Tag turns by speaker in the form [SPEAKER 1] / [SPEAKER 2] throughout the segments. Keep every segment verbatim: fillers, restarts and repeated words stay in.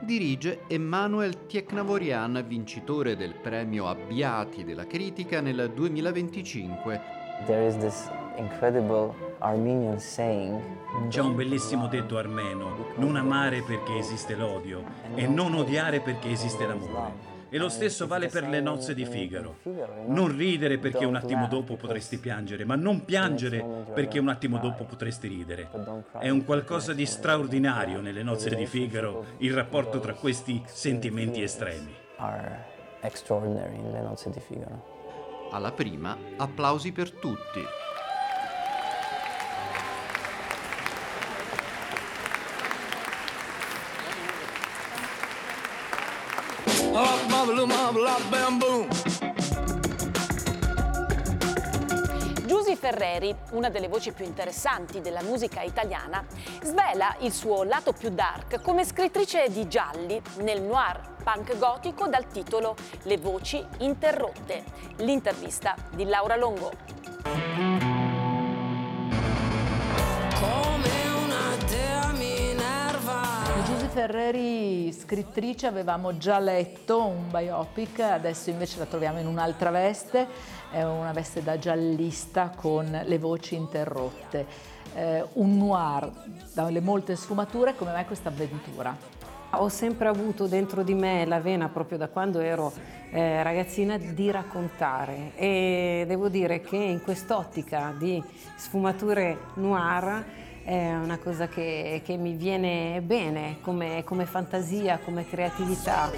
[SPEAKER 1] Dirige Emmanuel Tiecnavorian, vincitore del premio Abbiati della critica nel duemilaventicinque.
[SPEAKER 2] There is this incredible Armenian saying.
[SPEAKER 3] C'è un bellissimo detto armeno: non amare perché esiste l'odio e non odiare perché esiste l'amore. E lo stesso vale per le nozze di Figaro. Non ridere perché un attimo dopo potresti piangere, ma non piangere perché un attimo dopo potresti ridere. È un qualcosa di straordinario nelle nozze di Figaro, il rapporto tra questi sentimenti estremi.
[SPEAKER 2] Are extraordinary nelle nozze di Figaro.
[SPEAKER 1] Alla prima, applausi per tutti.
[SPEAKER 4] Giusy Ferreri, una delle voci più interessanti della musica italiana, svela il suo lato più dark come scrittrice di gialli nel noir punk gotico dal titolo Le voci interrotte. L'intervista di Laura Longo.
[SPEAKER 5] Giusy Ferreri, scrittrice, avevamo già letto un biopic, adesso invece la troviamo in un'altra veste, è una veste da giallista con le voci interrotte. Eh, un noir dalle molte sfumature. Come mai questa avventura?
[SPEAKER 6] Ho sempre avuto dentro di me la vena, proprio da quando ero eh, ragazzina, di raccontare, e devo dire che in quest'ottica di sfumature noir è una cosa che, che mi viene bene come, come fantasia, come creatività.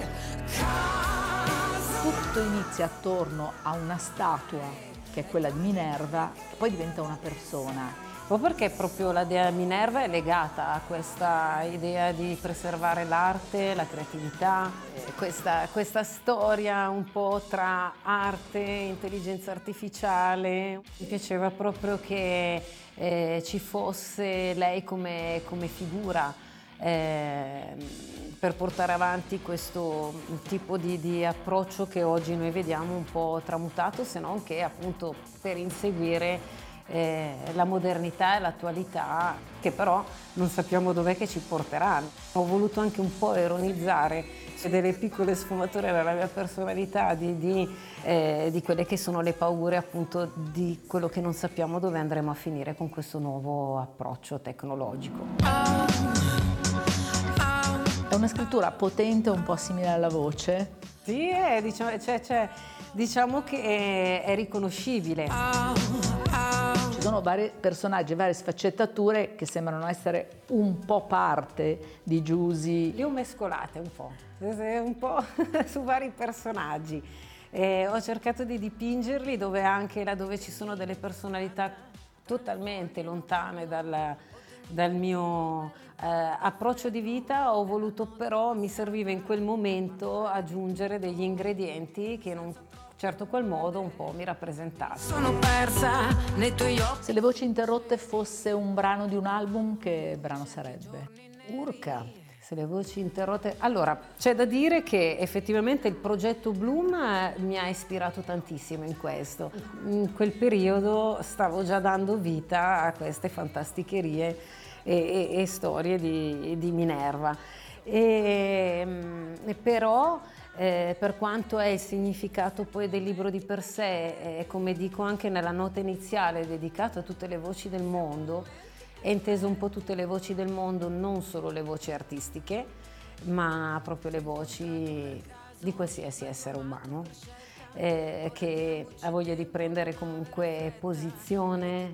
[SPEAKER 5] Tutto inizia attorno a una statua che è quella di Minerva, che poi diventa una persona.
[SPEAKER 6] Proprio perché proprio la dea Minerva è legata a questa idea di preservare l'arte, la creatività, questa, questa storia un po' tra arte e intelligenza artificiale. Mi piaceva proprio che eh, ci fosse lei come, come figura eh, per portare avanti questo tipo di, di approccio che oggi noi vediamo un po' tramutato, se non che appunto per inseguire Eh, la modernità e l'attualità, che però non sappiamo dov'è che ci porteranno. Ho voluto anche un po' ironizzare delle piccole sfumature della mia personalità, di, di, eh, di quelle che sono le paure appunto di quello che non sappiamo dove andremo a finire con questo nuovo approccio tecnologico.
[SPEAKER 5] È una scrittura potente, un po' simile alla voce.
[SPEAKER 6] Sì, è, diciamo, cioè, cioè, diciamo che è, è riconoscibile.
[SPEAKER 5] Ci sono vari personaggi, varie sfaccettature che sembrano essere un po' parte di Giusy.
[SPEAKER 6] Li ho mescolate un po', un po' su vari personaggi. E ho cercato di dipingerli dove anche laddove ci sono delle personalità totalmente lontane dal, dal mio eh, approccio di vita. Ho voluto però, mi serviva in quel momento aggiungere degli ingredienti che in un certo qual modo un po' mi rappresentavano. Sono persa nei tuoi occhi.
[SPEAKER 5] Se Le voci interrotte fosse un brano di un album, che brano sarebbe?
[SPEAKER 6] Urca, se le voci interrotte. Allora, c'è da dire che effettivamente il progetto Bloom mi ha ispirato tantissimo in questo. In quel periodo stavo già dando vita a queste fantasticherie e, e, e storie di, di Minerva. E, e però Eh, per quanto è il significato poi del libro di per sé, eh, come dico anche nella nota iniziale dedicata a tutte le voci del mondo, è inteso un po' tutte le voci del mondo, non solo le voci artistiche, ma proprio le voci di qualsiasi essere umano, eh, che ha voglia di prendere comunque posizione